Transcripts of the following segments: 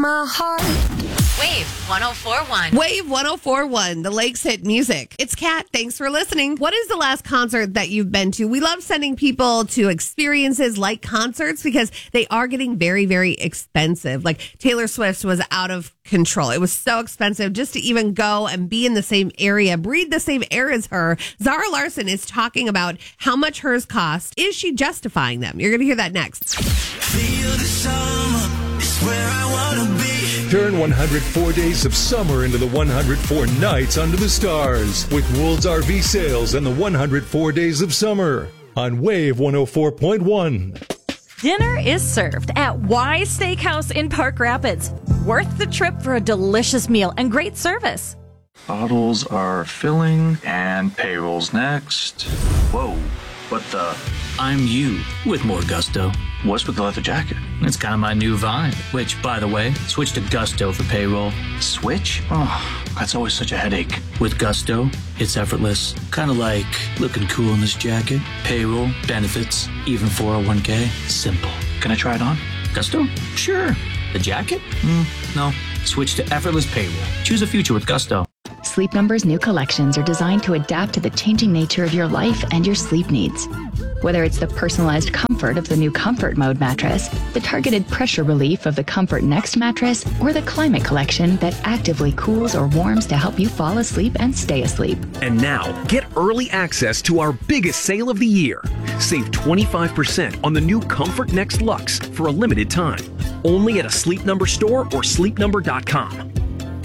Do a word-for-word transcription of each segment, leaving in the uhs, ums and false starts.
my heart. Wave one oh four one. Wave one oh four one, the Lakes Hit Music. It's Kat. Thanks for listening. What is the last concert that you've been to? We love sending people to experiences like concerts because they are getting very, very expensive. Like Taylor Swift was out of control. It was so expensive just to even go and be in the same area, breathe the same air as her. Zara Larsson is talking about how much hers cost. Is she justifying them? You're going to hear that next. Feel the summer is where I want to be. Turn one hundred four days of summer into the one hundred four nights under the stars with World's R V Sales and the one hundred four days of summer on Wave one oh four point one. Dinner is served at Y Steakhouse in Park Rapids. Worth the trip for a delicious meal and great service. Bottles are filling and payroll's next. Whoa, what the? I'm you with more gusto. What's with the leather jacket? It's kind of my new vibe, which, by the way, switch to Gusto for payroll. Switch? Oh, that's always such a headache. With Gusto, it's effortless. Kind of like looking cool in this jacket, payroll, benefits, even four oh one k. Simple. Can I try it on? Gusto? Sure. The jacket? Mm, no. Switch to effortless payroll. Choose a future with Gusto. Sleep Number's new collections are designed to adapt to the changing nature of your life and your sleep needs. Whether it's the personalized comfort of the new Comfort Mode mattress, the targeted pressure relief of the Comfort Next mattress, or the Climate Collection that actively cools or warms to help you fall asleep and stay asleep. And now, get early access to our biggest sale of the year. Save twenty-five percent on the new Comfort Next Luxe for a limited time. Only at a Sleep Number store or sleep number dot com.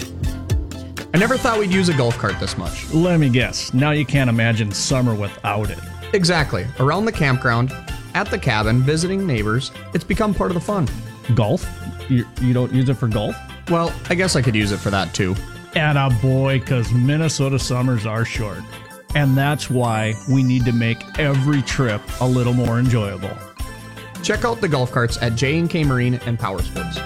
I never thought we'd use a golf cart this much. Let me guess. Now you can't imagine summer without it. Exactly. Around the campground, at the cabin, visiting neighbors, it's become part of the fun. Golf? You, you don't use it for golf? Well, I guess I could use it for that too. Atta boy, because Minnesota summers are short. And that's why we need to make every trip a little more enjoyable. Check out the golf carts at J and K Marine and Power Sports.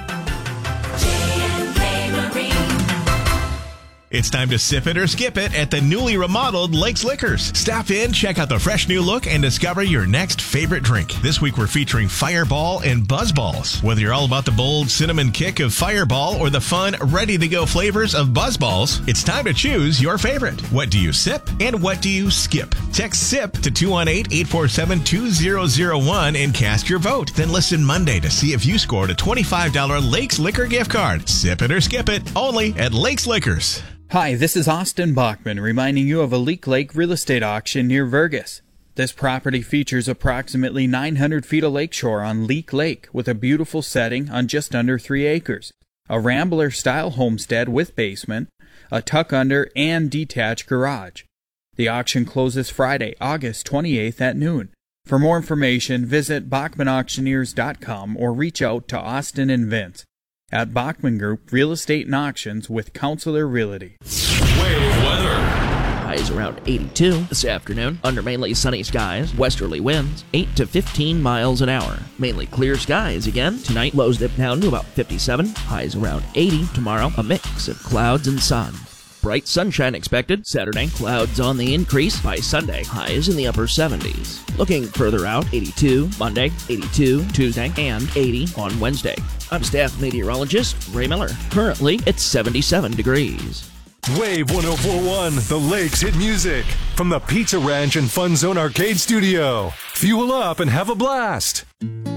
It's time to sip it or skip it at the newly remodeled Lakes Liquors. Stop in, check out the fresh new look, and discover your next favorite drink. This week we're featuring Fireball and Buzzballs. Whether you're all about the bold cinnamon kick of Fireball or the fun, ready-to-go flavors of Buzzballs, it's time to choose your favorite. What do you sip and what do you skip? Text SIP to two one eight, eight four seven, two zero zero one and cast your vote. Then listen Monday to see if you scored a twenty-five dollars Lakes Liquor gift card. Sip it or skip it, only at Lakes Liquors. Hi, this is Austin Bachman reminding you of a Leak Lake real estate auction near Vergas. This property features approximately nine hundred feet of lakeshore on Leak Lake with a beautiful setting on just under three acres. A Rambler-style homestead with basement, a tuck-under, and detached garage. The auction closes Friday, August twenty-eighth at noon. For more information, visit Bachman Auctioneers dot com or reach out to Austin and Vince at Bachman Group Real Estate and Auctions with Counselor Realty. Wave weather. Highs around eighty-two this afternoon. Under mainly sunny skies, westerly winds eight to fifteen miles an hour. Mainly clear skies again. Tonight, lows dip down to about fifty-seven. Highs around eighty. Tomorrow, a mix of clouds and sun. Bright sunshine expected. Saturday, clouds on the increase. By Sunday, highs in the upper seventies. Looking further out, eighty-two Monday, eighty-two Tuesday, and eighty on Wednesday. I'm staff meteorologist Ray Miller. Currently, it's seventy-seven degrees. Wave one oh four point one, the Lakes Hit Music. From the Pizza Ranch and Fun Zone Arcade Studio. Fuel up and have a blast.